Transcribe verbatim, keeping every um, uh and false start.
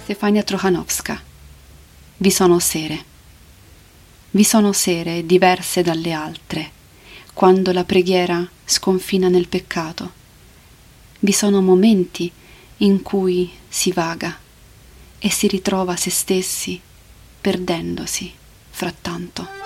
Stefania Trochanowska. Vi sono sere. Vi sono sere diverse dalle altre, quando la preghiera sconfina nel peccato. Vi sono momenti in cui si vaga e si ritrova se stessi perdendosi frattanto.